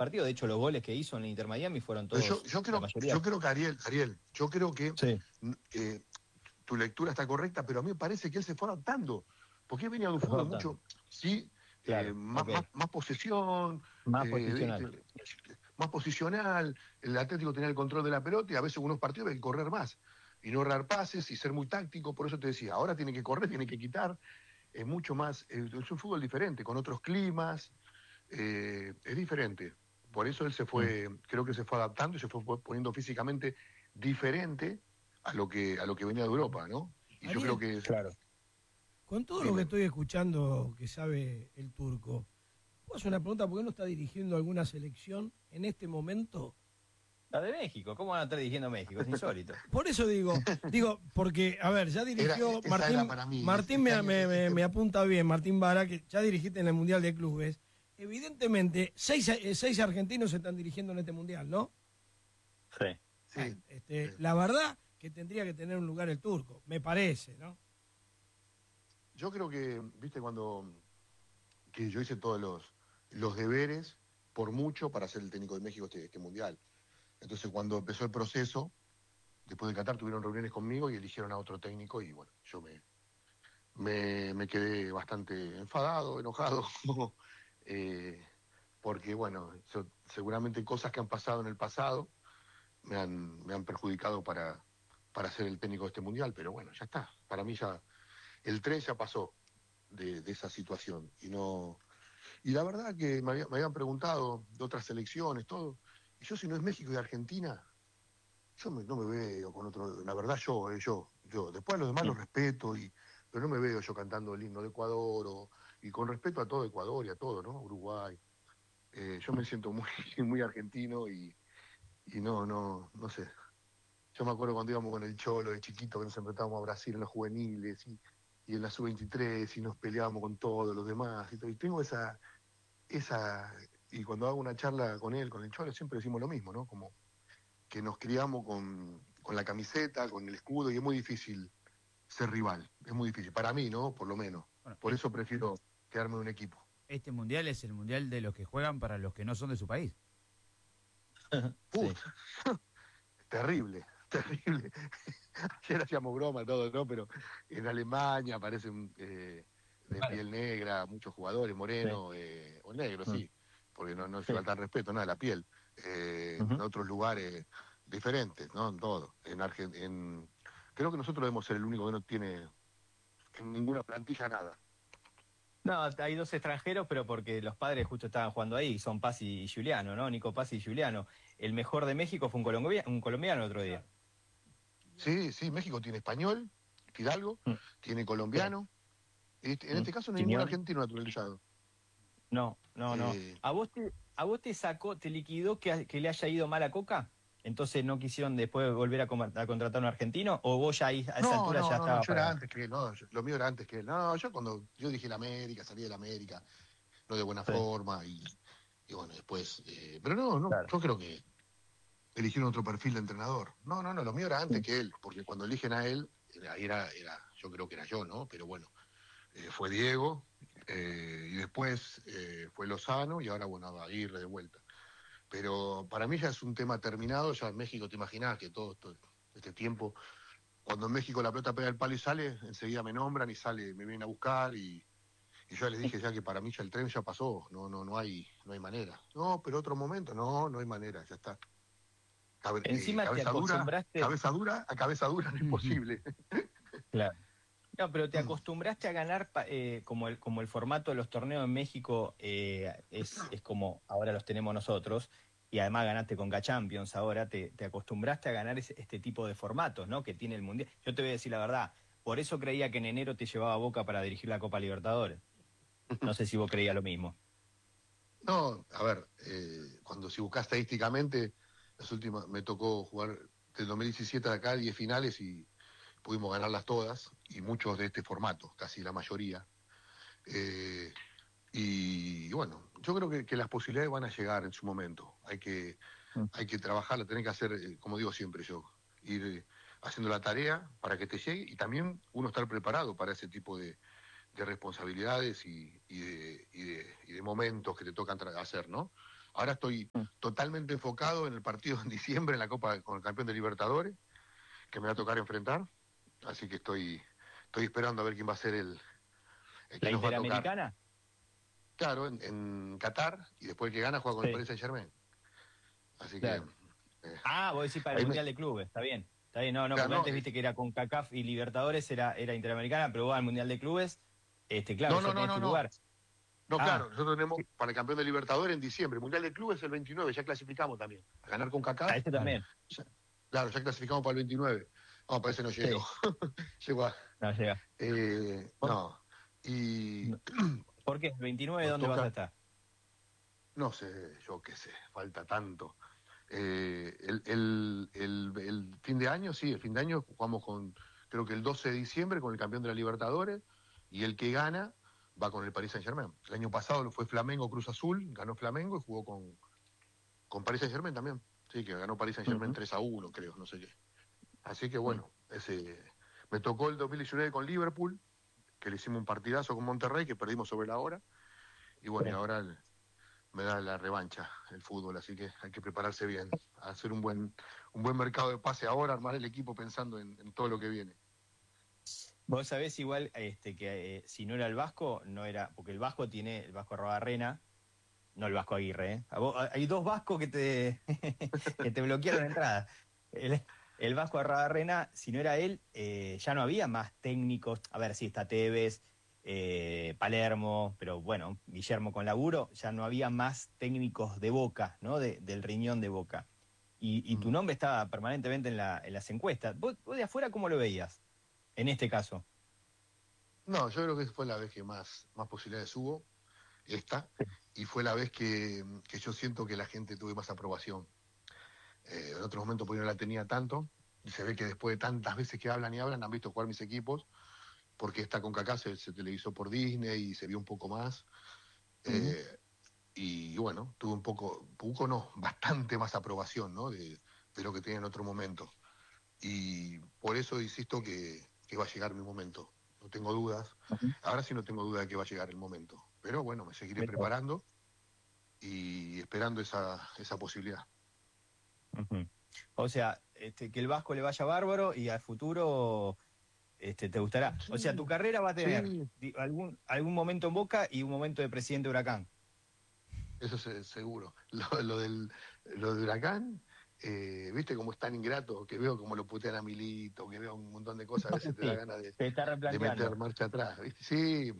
partidos. De hecho, los goles que hizo en el Inter Miami fueron Pero todos, la mayoría. yo creo que Ariel, yo creo que Sí, tu lectura está correcta, pero a mí me parece que él se fue adaptando, porque él venía de un se fue fútbol adaptando. mucho, sí, Claro, más, ok. más posesión, Más posicional. más posicional, el Atlético tenía el control de la pelota y a veces unos partidos hay que correr más y no errar pases y ser muy táctico, por eso te decía, ahora tiene que correr, tiene que quitar, es mucho más, es un fútbol diferente, con otros climas, es diferente. Por eso él se Mm. fue, creo que se fue adaptando y se fue poniendo físicamente diferente a lo que venía de Europa, ¿no? Y yo creo Ariel, que, Claro. con todo lo que dime, estoy escuchando que sabe el turco, ¿puedo hacer una pregunta? ¿Por qué no está dirigiendo alguna selección en este momento? La de México, ¿cómo van a estar dirigiendo México? Es insólito. Por eso digo, porque, a ver, ya dirigió esa era para mí, Martín este año, me apunta bien, Martín Vara, que ya dirigiste en el Mundial de Clubes. Evidentemente, seis argentinos se están dirigiendo en este Mundial, ¿no? Sí. sí, La verdad que tendría que tener un lugar el turco, me parece, ¿no? yo creo que, viste, que yo hice todos los deberes, por mucho, para ser el técnico de México este mundial. Entonces, cuando empezó el proceso, después de Qatar, tuvieron reuniones conmigo y eligieron a otro técnico y bueno, yo me quedé bastante enfadado, enojado, eh, porque bueno, seguramente cosas que han pasado en el pasado me han perjudicado para ser el técnico de este mundial, pero bueno, ya está. Para mí ya el tren ya pasó de esa situación y no. Y la verdad que me habían preguntado de otras selecciones, todo. Y yo, si no es México y Argentina, no me veo con otro. La verdad, yo. Después a los demás Mm. los respeto, pero no me veo yo cantando el himno de Ecuador, y con respeto a todo Ecuador y a todo, ¿no? Uruguay. Yo me siento muy, muy argentino y no sé. Yo me acuerdo cuando íbamos con el Cholo de chiquito, que nos enfrentábamos a Brasil en los juveniles y en la sub-23 y nos peleábamos con todos los demás. Y tengo esa, y cuando hago una charla con él, con el Cholo, siempre decimos lo mismo, ¿no? Como que nos criamos con la camiseta, con el escudo, y es muy difícil ser rival. Es muy difícil. Para mí, ¿no? Por lo menos. Bueno, Por eso prefiero quedarme en un equipo. este mundial es el mundial de los que juegan para los que no son de su país. Sí. Uf, terrible, terrible. Ayer hacíamos broma todo, ¿no? Pero en Alemania aparecen de Claro. piel negra muchos jugadores, Sí. morenos o negros, Mm. sí, porque no es Sí. falta de respeto, nada, la piel. En Ujú. otros lugares diferentes, ¿no? En todo. Creo que nosotros debemos ser el único que no tiene en ninguna plantilla nada. No, hay dos extranjeros, pero porque los padres justo estaban jugando ahí, son Paz y Giuliano, ¿no? Nico Paz y Giuliano. El mejor de México fue un colombiano el otro día. Sí, sí, México tiene español, Fidalgo, Mm. tiene Sí. colombiano. En Mm. este caso no hay ningún Quiñón. argentino naturalizado. No, no, no. Eh, ¿A vos te sacó, te liquidó que le haya ido mal a Coca? Entonces no quisieron después volver a contratar a un argentino, o vos ya ahí, a esa altura ya no, estaba yo era para. antes que él, no, lo mío era antes que él. No, yo cuando yo dije la América, salí de la América, no de buena Sí, forma, y bueno, después, pero no, claro. yo creo que eligieron otro perfil de entrenador. No, lo mío era antes Mm. que él, porque cuando eligen a él, yo creo que era yo, ¿no? Pero bueno, fue Diego, y después fue Lozano, y ahora, bueno, Aguirre de vuelta. Pero para mí ya es un tema terminado, ya en México te imaginás que todo este tiempo, cuando en México la pelota pega el palo y sale, enseguida me nombran y sale, me vienen a buscar y yo les dije ya que para mí ya el tren ya pasó, no hay manera. No, pero otro momento, no hay manera, ya está. Encima te acostumbraste. A cabeza dura no es posible. Claro. No, pero te acostumbraste a ganar como el formato de los torneos en México es como ahora los tenemos nosotros, y además ganaste con Champions ahora, te acostumbraste a ganar este tipo de formatos, ¿no? Que tiene el Mundial. Yo te voy a decir la verdad, por eso creía que en enero te llevaba a Boca para dirigir la Copa Libertadores. No sé si vos creías lo mismo. No, a ver, si buscás estadísticamente, me tocó jugar del 2017 a acá 10 finales y pudimos ganarlas todas, y muchos de este formato, casi la mayoría. Eh, y bueno, yo creo que las posibilidades van a llegar en su momento. Mm. Hay que trabajarla, tenés que hacer, como digo siempre yo, ir haciendo la tarea para que te llegue y también uno estar preparado para ese tipo de responsabilidades y de momentos que te tocan hacer, ¿no? Ahora estoy totalmente enfocado en el partido en diciembre en la Copa con el campeón de Libertadores, que me va a tocar enfrentar. Así que estoy esperando a ver quién va a ser el que ¿La nos va a tocar. Interamericana? Claro, en Qatar, y después el que gana juega con el Sí, Paris Saint-Germain. Así claro. que Vos decís para el ahí Mundial de Clubes, está bien. Está bien, no, claro, porque no, antes viste que era con CACAF y Libertadores, era Interamericana, pero vos al Mundial de Clubes, claro, no, ya no, no, tenés no, tu no. lugar. No, Ah, claro, nosotros tenemos para el campeón de Libertadores en diciembre. El Mundial de Clubes es el 29, ya clasificamos también. A ganar con a CACAF, este Claro. también. claro, ya clasificamos para el 29. No, parece no llego. Sí, Llego a, no llega. ¿Por, no. Y ¿Por qué? ¿El 29 nos dónde vas a toca, estar? no sé, yo qué sé, falta tanto. El fin de año, sí, el fin de año jugamos creo que el 12 de diciembre con el campeón de la Libertadores, y el que gana va con el Paris Saint-Germain. El año pasado fue Flamengo Cruz Azul, ganó Flamengo y jugó con Paris Saint-Germain también. Sí, que ganó Paris Saint-Germain Ujú. 3-1, creo, no sé qué. Así que Mm. bueno, me tocó el 2019 con Liverpool, que le hicimos un partidazo con Monterrey, que perdimos sobre la hora. Y bueno, y Sí. ahora me da la revancha el fútbol, así que hay que prepararse bien, hacer un buen mercado de pase ahora, armar el equipo pensando en todo lo que viene. Vos sabés igual que si no era el Vasco, no era, porque el Vasco tiene el Vasco Arrobarrena, no el Vasco Aguirre, ¿eh? Hay dos Vascos que te bloquearon entrada. El Vasco Arrobarrena, si no era él, ya no había más técnicos. A ver, sí, está Tevez, Palermo, pero bueno, Guillermo con laburo, ya no había más técnicos de Boca, ¿no? Del riñón de Boca. Y tu Mm. nombre estaba permanentemente en las encuestas. ¿Vos de afuera cómo lo veías? En este caso. No, yo creo que fue la vez que más posibilidades hubo, esta, y fue la vez que yo siento que la gente tuve más aprobación. En otros momentos pues, yo no la tenía tanto, y se ve que después de tantas veces que hablan y hablan, han visto jugar mis equipos, porque esta CONCACAF se televisó por Disney y se vio un poco más. Ujú. Eh, y bueno, tuve poco no, bastante más aprobación, ¿no? De lo que tenía en otro momento. Y por eso insisto que va a llegar mi momento. No tengo dudas. Ujú. Ahora sí no tengo duda de que va a llegar el momento. Pero bueno, me seguiré Mirá vos. preparando y esperando esa posibilidad. Ujú. O sea, que el Vasco le vaya bárbaro y al futuro te gustará. O sea, tu Sí, carrera va a tener sí, algún momento en Boca y un momento de presidente Huracán. eso es seguro. Lo de Huracán, viste cómo es tan ingrato, que veo como lo putean a Milito, que veo un montón de cosas, a veces te da Sí, ganas te está de meter replanteando. marcha atrás, ¿viste? Sí,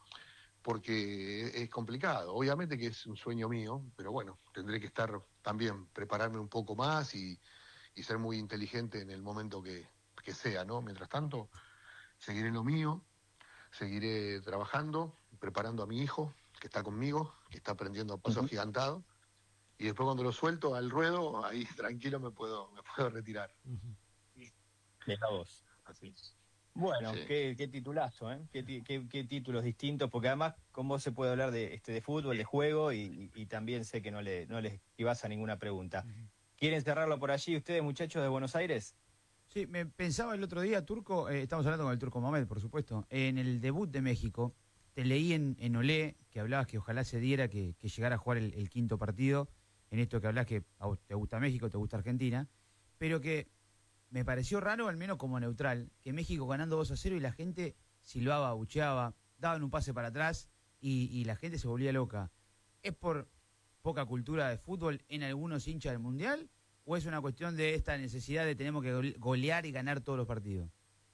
porque es complicado. Obviamente que es un sueño mío, pero bueno, tendré que estar también, prepararme un poco más y ser muy inteligente en el momento que sea, ¿no? Mientras tanto, seguiré lo mío, seguiré trabajando, preparando a mi hijo, que está conmigo, que está aprendiendo a paso Ujú. agigantado, y después cuando lo suelto al ruedo, ahí tranquilo me puedo retirar. Ujú. Mirá vos. Así. Bueno, Sí. qué titulazo, ¿eh? Qué títulos distintos, porque además con vos se puede hablar de fútbol, de juego, y también sé que no les esquivás a ninguna pregunta. Ujú. ¿Quieren cerrarlo por allí ustedes, muchachos de Buenos Aires? Sí, me pensaba el otro día, Turco, estamos hablando con el Turco Mohamed, por supuesto, en el debut de México, te leí en Olé que hablabas que ojalá se diera que llegara a jugar el quinto partido, en esto que hablas que a vos te gusta México, te gusta Argentina, pero que me pareció raro, al menos como neutral, que México ganando 2-0 y la gente silbaba, abucheaba, daban un pase para atrás y la gente se volvía loca. ¿Es por poca cultura de fútbol en algunos hinchas del Mundial? ¿O es una cuestión de esta necesidad de tenemos que golear y ganar todos los partidos?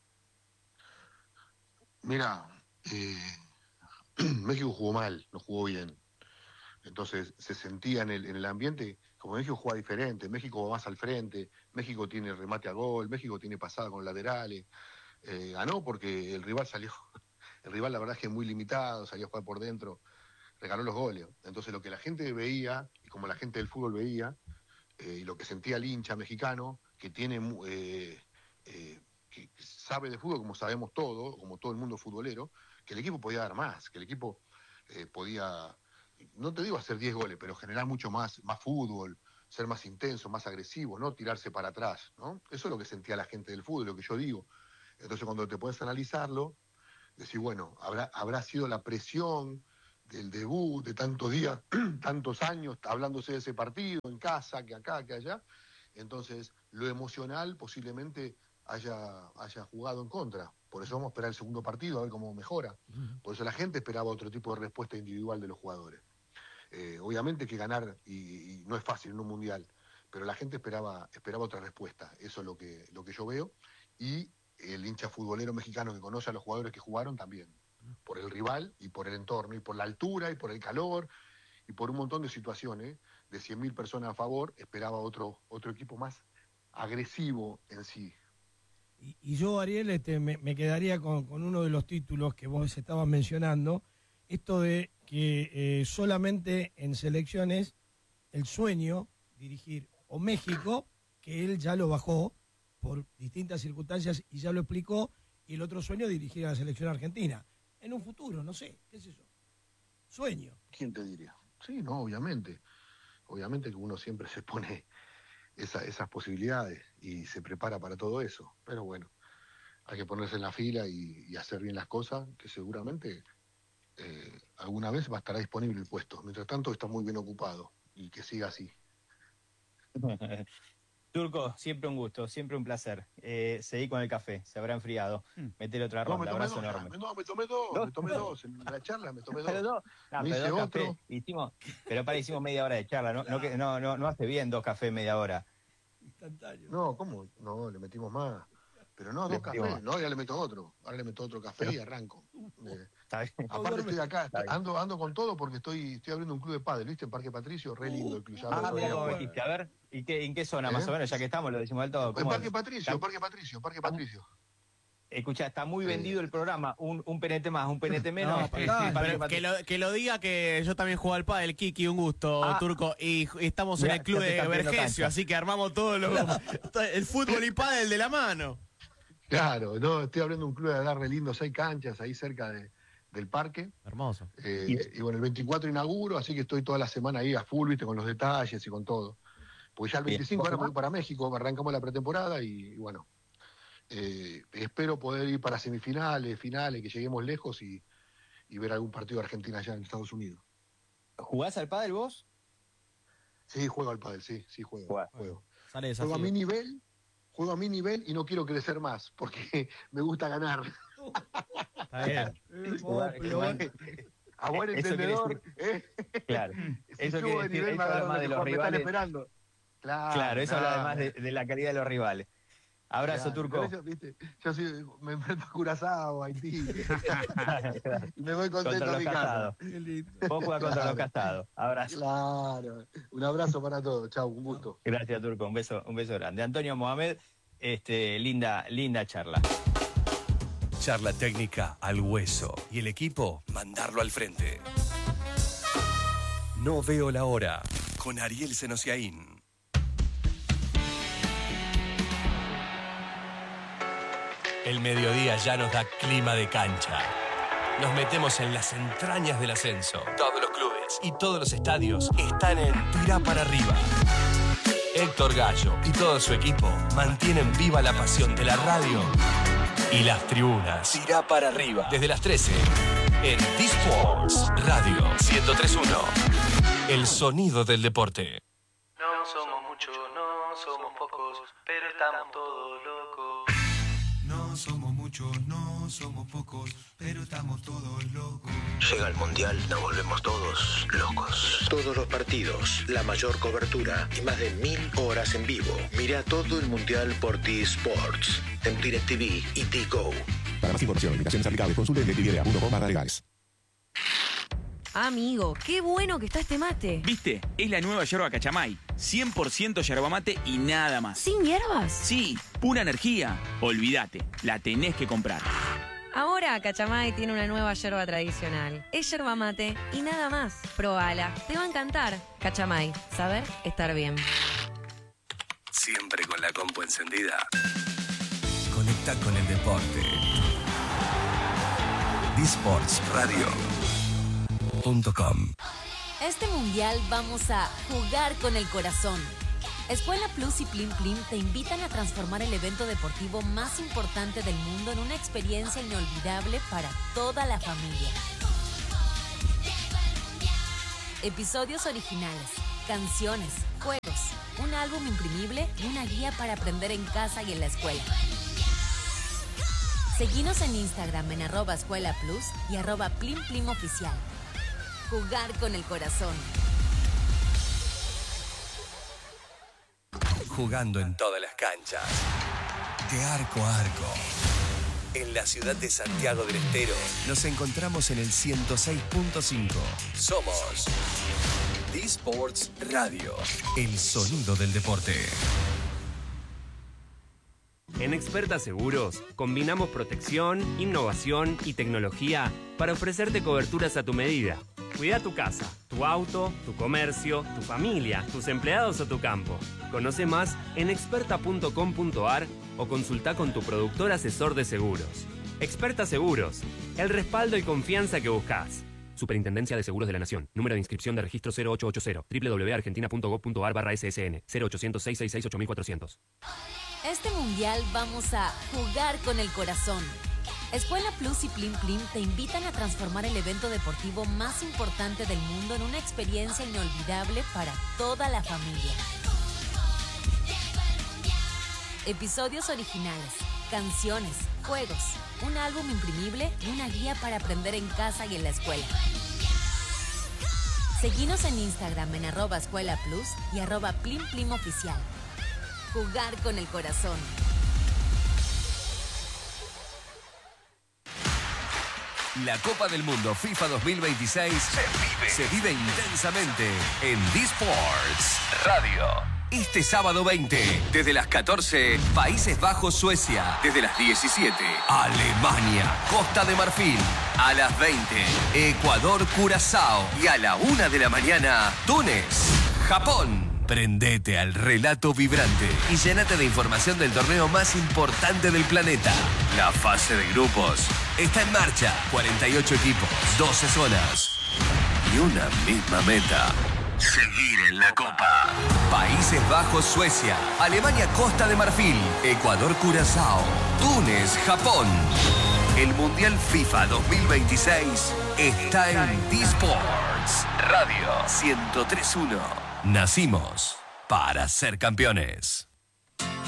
Mira, México jugó mal, no jugó bien. Entonces se sentía en el ambiente, como México juega diferente, México va más al frente, México tiene remate a gol, México tiene pasada con laterales. Ganó porque el rival salió, el rival la verdad es que muy limitado, salió a jugar por dentro, regaló los goles. Entonces lo que la gente veía, y como la gente del fútbol veía, y lo que sentía el hincha mexicano, que sabe de fútbol como sabemos todo, como todo el mundo futbolero, que el equipo podía dar más, que el equipo podía, no te digo hacer 10 goles, pero generar mucho más fútbol, ser más intenso, más agresivo, no tirarse para atrás, ¿no? Eso es lo que sentía la gente del fútbol, lo que yo digo. Entonces cuando te puedes analizarlo, decir, bueno, habrá sido la presión del debut, de tantos días, tantos años, hablándose de ese partido, en casa, que acá, que allá. Entonces, lo emocional posiblemente haya jugado en contra. Por eso vamos a esperar el segundo partido, a ver cómo mejora. Por eso la gente esperaba otro tipo de respuesta individual de los jugadores. Obviamente que ganar, y no es fácil en un mundial, pero la gente esperaba otra respuesta. Eso es lo que yo veo. Y el hincha futbolero mexicano que conoce a los jugadores que jugaron también. Por el rival y por el entorno, y por la altura, y por el calor, y por un montón de situaciones. De 100.000 personas a favor, esperaba otro equipo más agresivo en sí. Y yo, Ariel, me quedaría con uno de los títulos que vos estabas mencionando, esto de que solamente en selecciones el sueño dirigir o México, que él ya lo bajó por distintas circunstancias y ya lo explicó, y el otro sueño dirigir a la selección argentina. En un futuro, no sé, qué sé yo. Sueño. ¿Quién te diría? Sí, no, obviamente. Obviamente que uno siempre se pone esas posibilidades y se prepara para todo eso. Pero bueno, hay que ponerse en la fila y hacer bien las cosas, que seguramente alguna vez va a estar disponible el puesto. Mientras tanto está muy bien ocupado y que siga así. Turco, siempre un gusto, siempre un placer. Seguí con el café, se habrá enfriado. Metele otra ronda, abrazo enorme. Me tomé dos. En la charla me tomé dos. Me hice otro. Hicimos media hora de charla, no hace bien 2 cafés en media hora. Instantáneo. No, ¿cómo? No, le metimos más. Pero no, 2 cafés. No, ya le meto otro. Ahora le meto otro café y arranco. Aparte estoy acá, ando con todo porque estoy abriendo un club de pádel, ¿viste? En Parque Patricio, re lindo el club. Mira cómo metiste. A ver, ¿en qué zona más o menos? Ya que estamos, lo decimos del todo. En Parque Patricio. Escuchá, está muy vendido el programa. Un penete más, un penete menos. Que lo diga que yo también juego al pádel, Kiki, un gusto, Turco. Y estamos en el club de Vergesio, así que armamos todo el fútbol y pádel de la mano. Claro, no, estoy abriendo un club de agarre lindo, 6 canchas ahí cerca del parque. Hermoso. Y bueno, el 24 inauguro, así que estoy toda la semana ahí a full, ¿viste? Con los detalles y con todo. Porque ya el 25 ahora voy para México, arrancamos la pretemporada y bueno, espero poder ir para semifinales, finales, que lleguemos lejos y ver algún partido de Argentina allá en Estados Unidos. ¿Jugás al pádel vos? Sí, juego al pádel, sí, juego. Sale Juego a mi nivel y no quiero crecer más, porque me gusta ganar. Está bien. A buen entendedor. Claro. Si Eso subo quiere de decir, nivel, eso habla más de los me están rivales. esperando. Claro, eso habla además de la calidad de los rivales. Abrazo, Turco. Yo me enfrento a Curazao, Haití. Y me voy contento Contra a mi los casa. casados. Vos jugás contra los casados. Abrazo. Claro. Un abrazo para todos. Chau, un gusto. Gracias, Turco. Un beso grande. Antonio Mohamed, linda charla. Charla técnica al hueso. Y el equipo, mandarlo al frente. No veo la hora. Con Ariel Senosiaín. El mediodía ya nos da clima de cancha. Nos metemos en las entrañas del ascenso. Todos los clubes y todos los estadios están en Tirá para arriba. Héctor Gallo y todo su equipo mantienen viva la pasión de la radio y las tribunas. Tirá para arriba. Desde las 13 en D-Sports Radio 103.1. El sonido del deporte. No somos muchos, no somos pocos, pero estamos todos locos. No somos muchos, no somos pocos, pero estamos todos locos. Llega el Mundial, nos volvemos todos locos. Todos los partidos, la mayor cobertura y más de 1000 horas en vivo. Mira todo el Mundial por T-Sports, en DirecTV y T-Go. Para más información, limitaciones aplicables, consulte en DirecTV.com/legales. Amigo, qué bueno que está este mate. ¿Viste? Es la nueva yerba Cachamay. 100% yerba mate y nada más. ¿Sin hierbas? Sí, pura energía. Olvídate, la tenés que comprar. Ahora Cachamay tiene una nueva yerba tradicional. Es yerba mate y nada más. Probala, te va a encantar. Cachamay, saber estar bien. Siempre con la compu encendida. Conecta con el deporte. D-Sports.radio.com. Este mundial vamos a jugar con el corazón. Escuela Plus y Plim Plim te invitan a transformar el evento deportivo más importante del mundo en una experiencia inolvidable para toda la familia. Episodios originales, canciones, juegos, un álbum imprimible y una guía para aprender en casa y en la escuela. Seguinos en Instagram en @escuelaplus y @plimplimoficial. Jugar con el corazón. Jugando en todas las canchas. De arco a arco. En la ciudad de Santiago del Estero nos encontramos en el 106.5. Somos D-Sports Radio, el sonido del deporte. En Experta Seguros, combinamos protección, innovación y tecnología para ofrecerte coberturas a tu medida. Cuida tu casa, tu auto, tu comercio, tu familia, tus empleados o tu campo. Conoce más en experta.com.ar o consulta con tu productor asesor de seguros. Experta Seguros, el respaldo y confianza que buscas. Superintendencia de Seguros de la Nación. Número de inscripción de registro 0880. www.argentina.gov.ar/ssn. 0800-666-8400. Este mundial vamos a jugar con el corazón. Escuela Plus y Plim Plim te invitan a transformar el evento deportivo más importante del mundo en una experiencia inolvidable para toda la familia. Episodios originales, canciones, juegos, un álbum imprimible y una guía para aprender en casa y en la escuela. Seguinos en Instagram en @escuelaplus y @plimplimoficial. Jugar con el corazón. La Copa del Mundo FIFA 2026 se vive intensamente en D-Sports Radio. Este sábado 20, desde las 14, Países Bajos, Suecia. Desde las 17, Alemania, Costa de Marfil. A las 20, Ecuador, Curazao. Y a la 1 de la mañana, Túnez, Japón. Prendete al relato vibrante y llénate de información del torneo más importante del planeta. La fase de grupos está en marcha. 48 equipos, 12 zonas y una misma meta. Seguir en la Copa. Países Bajos, Suecia. Alemania, Costa de Marfil. Ecuador, Curazao. Túnez, Japón. El Mundial FIFA 2026 está en D-Sports Radio 103.1. Nacimos para ser campeones.